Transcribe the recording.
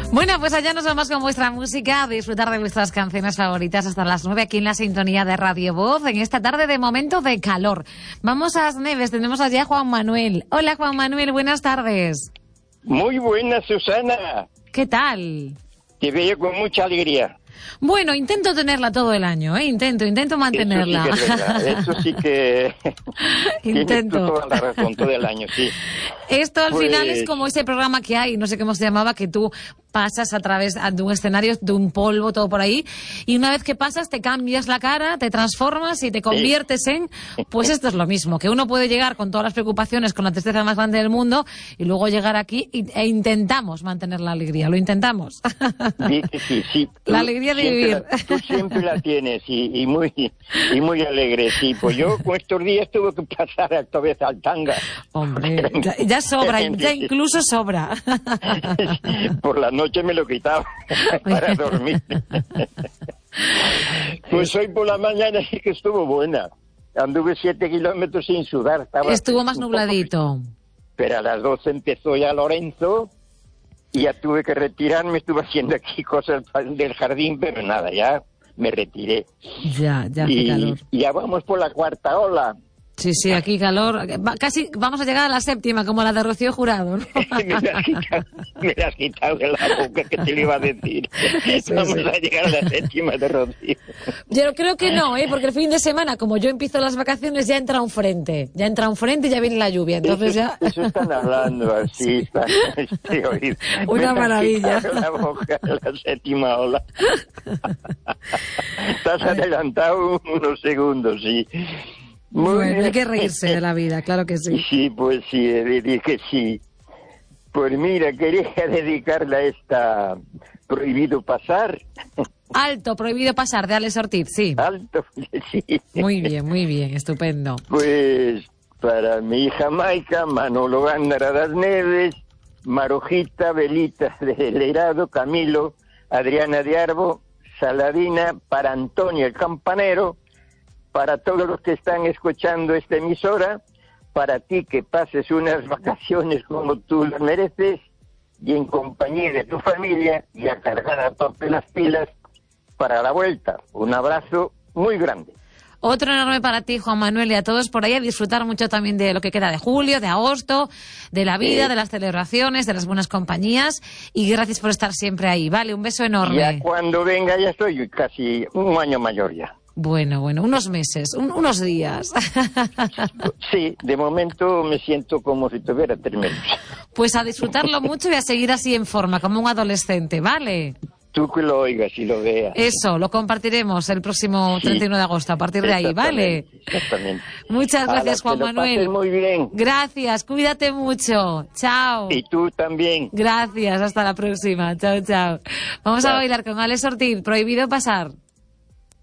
Bueno, pues allá nos vamos con vuestra música, a disfrutar de vuestras canciones favoritas hasta las 9 aquí en la sintonía de Radio Voz, en esta tarde de momento de calor. Vamos a las Neves, tenemos allá a Juan Manuel. Hola Juan Manuel, buenas tardes. Muy buena, Susana. ¿Qué tal? Te veo con mucha alegría. Bueno, intento tenerla todo el año, intento mantenerla. Eso sí que intento. Tienes tú toda la razón, todo el año, sí. Esto al final es como ese programa que hay, no sé cómo se llamaba, que tú pasas a través de un escenario, de un polvo, todo por ahí, y una vez que pasas te cambias la cara, te transformas y te conviertes en... Pues esto es lo mismo, que uno puede llegar con todas las preocupaciones, con la tristeza más grande del mundo, y luego llegar aquí e intentamos mantener la alegría, lo intentamos. Sí. La alegría de vivir. Tú siempre la tienes y muy alegre, sí. Pues yo con estos días tuve que pasar esta vez al tanga. Hombre, ya sobra, ya incluso sobra. Por la noche me lo quitaba para dormir. Pues hoy por la mañana sí que estuvo buena. Anduve 7 kilómetros sin sudar. Estuvo más nubladito. Pero a las 12 empezó ya Lorenzo y ya tuve que retirarme. Estuve haciendo aquí cosas del jardín, pero nada, ya me retiré. Ya hace calor. Y ya vamos por la cuarta ola. Sí, aquí calor. Casi vamos a llegar a la 7ª, como la de Rocío Jurado, ¿no? me la has quitado de la boca, que te lo iba a decir. Vamos a llegar a la 7ª de Rocío. Yo creo que no, porque el fin de semana, como yo empiezo las vacaciones, ya entra un frente. Y ya viene la lluvia. Entonces eso están hablando así. Una maravilla. La boca, la 7ª ola. Estás adelantado unos segundos, sí. Bueno, hay que reírse de la vida, claro que sí. Sí, pues sí, dije sí. Pues mira, quería dedicarla a esta Prohibido Pasar. Alto, Prohibido Pasar, de Alex Ortiz, sí. Alto, sí. Muy bien, estupendo. Pues para mi hija Maica, Manolo Gándara das Neves, Marojita, Belita de Leirado, Camilo, Adriana de Arbo, Saladina, para Antonio el Campanero, para todos los que están escuchando esta emisora, para ti que pases unas vacaciones como tú las mereces y en compañía de tu familia y a cargar a tope las pilas para la vuelta. Un abrazo muy grande. Otro enorme para ti, Juan Manuel, y a todos por ahí, a disfrutar mucho también de lo que queda de julio, de agosto, de la vida, de las celebraciones, de las buenas compañías, y gracias por estar siempre ahí. Vale, un beso enorme. Ya cuando venga ya estoy casi un año mayor ya. Bueno, unos meses, unos días. Sí, de momento me siento como si tuviera 3 meses. Pues a disfrutarlo mucho y a seguir así en forma, como un adolescente, ¿vale? Tú que lo oigas y lo veas. Eso, lo compartiremos el próximo 31 de agosto, a partir de ahí, ¿vale? Exactamente. Muchas gracias, Juan Manuel. Muy bien. Gracias, cuídate mucho. Chao. Y tú también. Gracias, hasta la próxima. Chao. Vamos a bailar con Alex Ortiz, Prohibido Pasar.